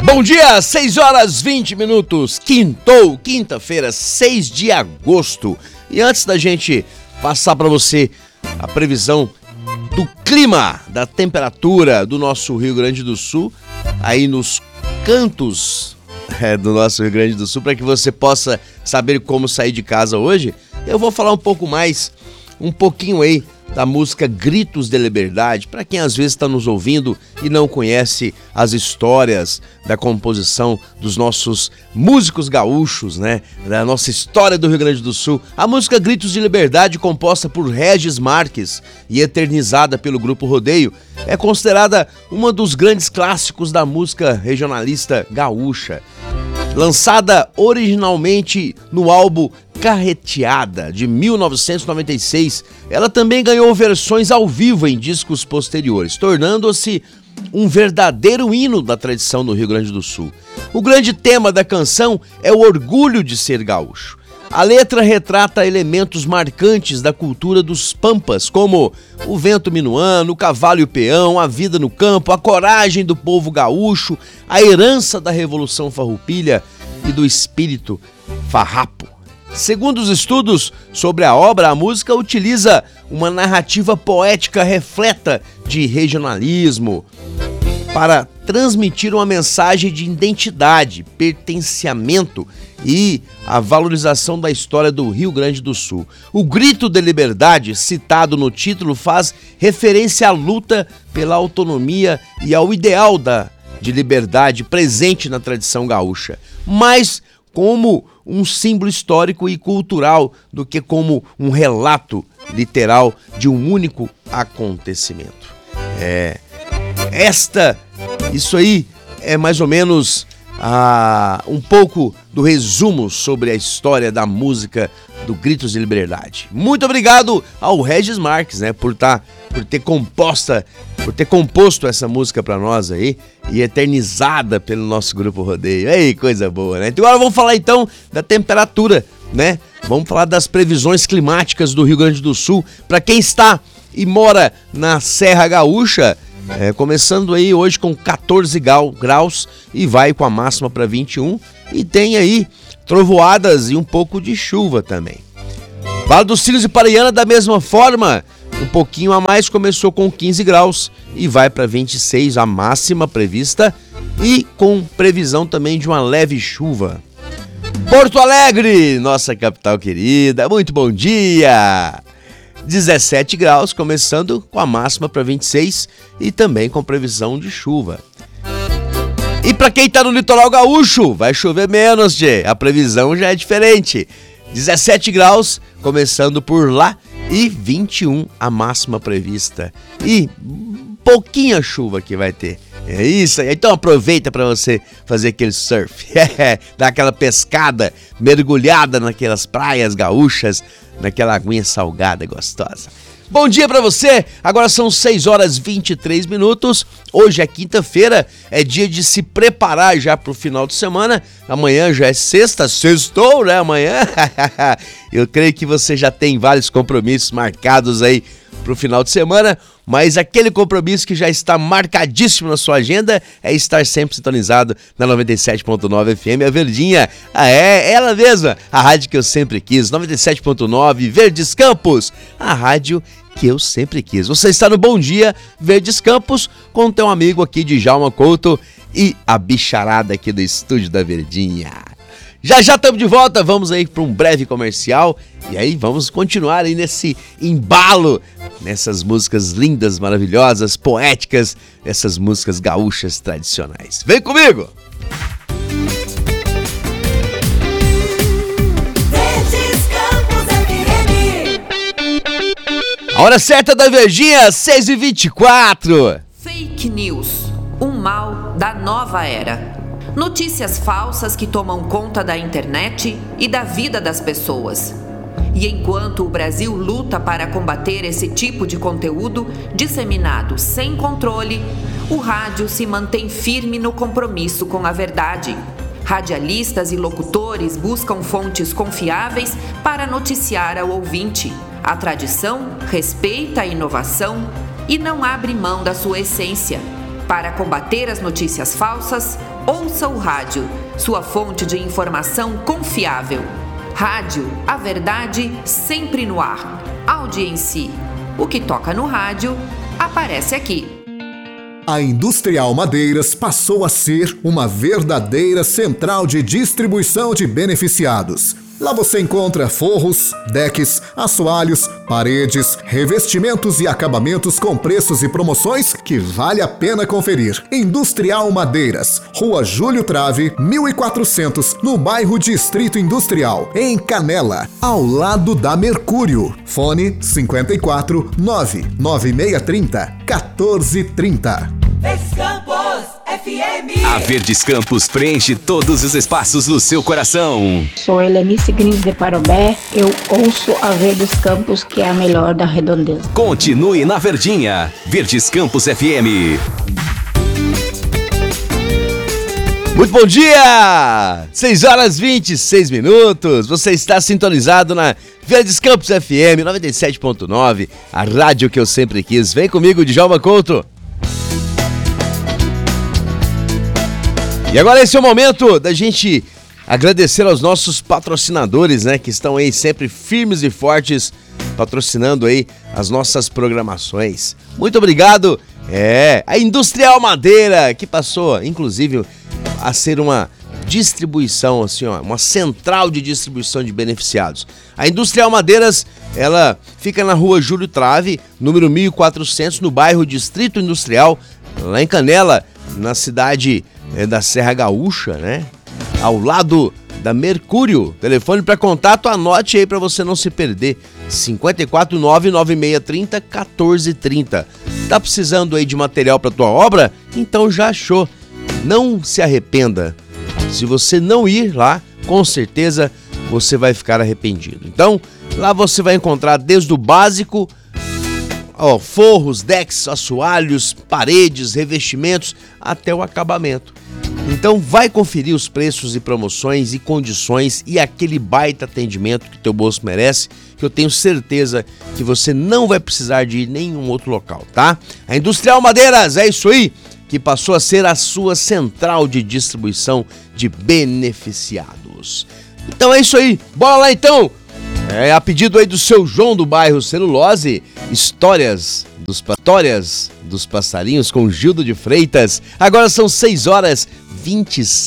Bom dia, 6 horas 20 minutos, quinta-feira, 6 de agosto. E antes da gente passar para você a previsão do clima, da temperatura do nosso Rio Grande do Sul, aí nos cantos do nosso Rio Grande do Sul, para que você possa saber como sair de casa hoje, eu vou falar um pouquinho aí da música Gritos de Liberdade, para quem às vezes está nos ouvindo e não conhece as histórias da composição dos nossos músicos gaúchos, né? Da nossa história do Rio Grande do Sul. A música Gritos de Liberdade, composta por Regis Marques e eternizada pelo Grupo Rodeio, é considerada uma dos grandes clássicos da música regionalista gaúcha. Lançada originalmente no álbum Carreteada, de 1996, ela também ganhou versões ao vivo em discos posteriores, tornando-se um verdadeiro hino da tradição do Rio Grande do Sul. O grande tema da canção é o orgulho de ser gaúcho. A letra retrata elementos marcantes da cultura dos pampas, como o vento minuano, o cavalo e o peão, a vida no campo, a coragem do povo gaúcho, a herança da Revolução Farroupilha e do espírito farrapo. Segundo os estudos sobre a obra, a música utiliza uma narrativa poética repleta de regionalismo para transmitir uma mensagem de identidade, pertencimento e a valorização da história do Rio Grande do Sul. O Grito de Liberdade, citado no título, faz referência à luta pela autonomia e ao ideal de liberdade presente na tradição gaúcha, mas como um símbolo histórico e cultural do que como um relato literal de um único acontecimento. Isso aí é mais ou menos um pouco do resumo sobre a história da música do Gritos de Liberdade. Muito obrigado ao Regis Marques, né, por ter composto essa música para nós aí e eternizada pelo nosso Grupo Rodeio. Aí, coisa boa, né? Então agora vamos falar então da temperatura, né? Vamos falar das previsões climáticas do Rio Grande do Sul para quem está e mora na Serra Gaúcha. Começando aí hoje com 14 graus e vai com a máxima para 21 e tem aí trovoadas e um pouco de chuva também. Vale dos Sinos e Pareiana da mesma forma, um pouquinho a mais, começou com 15 graus e vai para 26 a máxima prevista e com previsão também de uma leve chuva. Porto Alegre, nossa capital querida, muito bom dia! 17 graus, começando com a máxima para 26 e também com previsão de chuva. E para quem tá no litoral gaúcho, vai chover menos, tchê. A previsão já é diferente. 17 graus, começando por lá, e 21 a máxima prevista. E pouquinha chuva que vai ter. É isso aí. Então aproveita para você fazer aquele surf. Dar aquela pescada, mergulhada naquelas praias gaúchas, naquela aguinha salgada gostosa. Bom dia pra você, agora são 6 horas 23 minutos, hoje é quinta-feira, é dia de se preparar já pro final de semana, amanhã já é sextou, né, amanhã, eu creio que você já tem vários compromissos marcados aí pro final de semana, mas aquele compromisso que já está marcadíssimo na sua agenda é estar sempre sintonizado na 97.9 FM, a Verdinha. Ela mesma, a rádio que eu sempre quis, 97.9 Verdes Campos, a rádio que eu sempre quis. Você está no Bom Dia Verdes Campos com teu amigo aqui de Djalma Couto e a bicharada aqui do estúdio da Verdinha. Já estamos de volta, vamos aí para um breve comercial e aí vamos continuar aí nesse embalo, nessas músicas lindas, maravilhosas, poéticas, essas músicas gaúchas tradicionais. Vem comigo! A hora certa da Verdinha, 6h24. Fake news, um mal da nova era. Notícias falsas que tomam conta da internet e da vida das pessoas. E enquanto o Brasil luta para combater esse tipo de conteúdo disseminado sem controle, o rádio se mantém firme no compromisso com a verdade. Radialistas e locutores buscam fontes confiáveis para noticiar ao ouvinte. A tradição respeita a inovação e não abre mão da sua essência. Para combater as notícias falsas, Ouça o rádio, sua fonte de informação confiável. Rádio, a verdade sempre no ar. Audiência. O que toca no rádio, aparece aqui. A Industrial Madeiras passou a ser uma verdadeira central de distribuição de beneficiados. Lá você encontra forros, decks, assoalhos, paredes, revestimentos e acabamentos com preços e promoções que vale a pena conferir. Industrial Madeiras, Rua Júlio Trave, 1400, no bairro Distrito Industrial, em Canela, ao lado da Mercúrio. Fone 54 99630 1430. Campos FM. A Verdes Campos preenche todos os espaços do seu coração. Sou Helenice Grins de Parobé, eu ouço a Verdes Campos, que é a melhor da Redondeza. Continue na Verdinha. Verdes Campos FM. Muito bom dia! 6h26. Você está sintonizado na Verdes Campos FM 97.9, a rádio que eu sempre quis. Vem comigo, Djalma Couto. E agora esse é o momento da gente agradecer aos nossos patrocinadores, né, que estão aí sempre firmes e fortes, patrocinando aí as nossas programações. Muito obrigado. A Industrial Madeira, que passou, inclusive, a ser uma distribuição, assim, ó, uma central de distribuição de beneficiados. A Industrial Madeiras, ela fica na Rua Júlio Trave, número 1400, no bairro Distrito Industrial, lá em Canela, na cidade da Serra Gaúcha, né? Ao lado da Mercúrio. Telefone para contato, anote aí para você não se perder. 549-9630-1430. Tá precisando aí de material para tua obra? Então já achou. Não se arrependa. Se você não ir lá, com certeza você vai ficar arrependido. Então, lá você vai encontrar desde o básico, forros, decks, assoalhos, paredes, revestimentos, até o acabamento. Então vai conferir os preços e promoções e condições e aquele baita atendimento que teu bolso merece, que eu tenho certeza que você não vai precisar de ir em nenhum outro local, tá? A Industrial Madeiras, é isso aí, que passou a ser a sua central de distribuição de beneficiados. Então é isso aí, bora lá então! A pedido aí do seu João do bairro Celulose, Histórias dos Passarinhos com Gildo de Freitas. Agora são 6h27.